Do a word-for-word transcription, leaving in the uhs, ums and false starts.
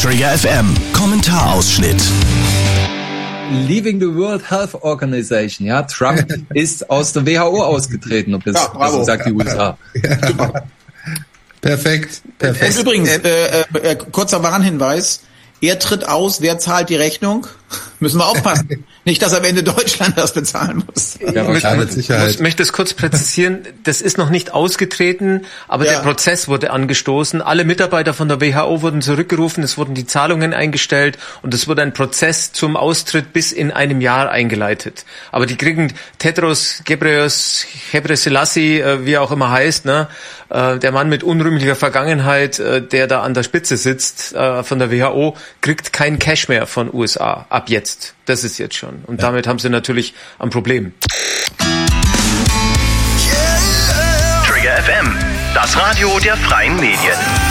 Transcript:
Trigger F M Kommentarausschnitt. Leaving the World Health Organization. Ja, Trump ist aus der W H O ausgetreten, ob das, ja, das sagt die U S A. Ja. Perfekt, perfekt. Und übrigens, äh, äh, äh, kurzer Warnhinweis. Er tritt aus, wer zahlt die Rechnung? Müssen wir aufpassen. Nicht, dass am Ende Deutschland das bezahlen muss. Ja, ich mit Sicherheit. Ich möchte es kurz präzisieren. Das ist noch nicht ausgetreten, aber ja. Der Prozess wurde angestoßen. Alle Mitarbeiter von der W H O wurden zurückgerufen, es wurden die Zahlungen eingestellt und es wurde ein Prozess zum Austritt bis in einem Jahr eingeleitet. Aber die kriegen Tedros Ghebreyesus, wie er auch immer heißt, ne, der Mann mit unrühmlicher Vergangenheit, der da an der Spitze sitzt von der W H O, kriegt kein Cash mehr von U S A. Ab jetzt. Das ist jetzt schon. Und ja. Damit haben sie natürlich ein Problem. Trigger F M, das Radio der freien Medien.